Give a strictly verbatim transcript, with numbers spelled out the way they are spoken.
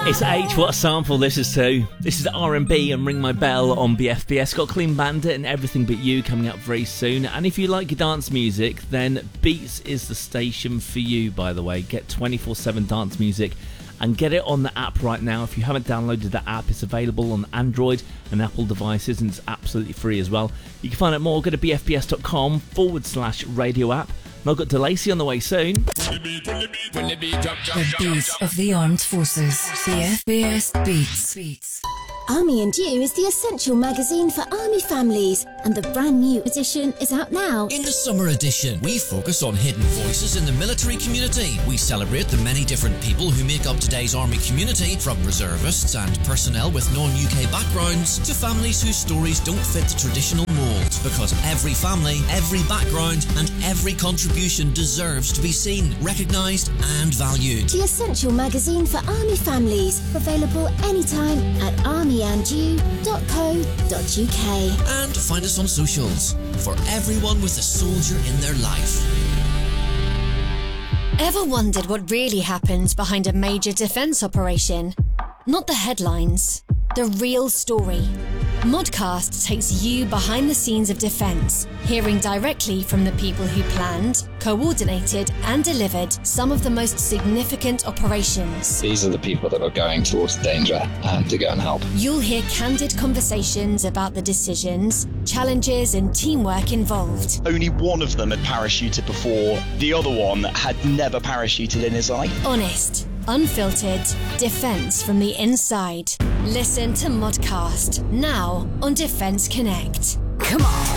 It's H. What a sample this is to. This is R and B and Ring My Bell on B F B S. Got Clean Bandit and Everything But You coming up very soon. And if you like your dance music, then Beats is the station for you, by the way. Get twenty-four seven dance music and get it on the app right now. If you haven't downloaded that app, it's available on Android and Apple devices, and it's absolutely free as well. You can find out more. Go to bfbs.com forward slash radio app. And I've got DeLacy on the way soon. The beat of the armed forces. B F B S Beats. Beats. Army and You is the essential magazine for Army families, and the brand new edition is out now. In the summer edition, we focus on hidden voices in the military community. We celebrate the many different people who make up today's Army community, from reservists and personnel with non-U K backgrounds to families whose stories don't fit the traditional mould. Because every family, every background and every contribution deserves to be seen, recognised and valued. The essential magazine for Army families, available anytime at army and you dot co dot U K. And find us on socials for everyone with a soldier in their life. Ever wondered what really happens behind a major defence operation? Not the headlines, the real story. Modcast takes you behind the scenes of defence, hearing directly from the people who planned, coordinated and delivered some of the most significant operations. These are the people that are going towards danger and to go and help. You'll hear candid conversations about the decisions, challenges and teamwork involved. Only one of them had parachuted before, the other one had never parachuted in his life. Honest, unfiltered, defence from the inside. Listen to Modcast, now on Defence Connect. Come on.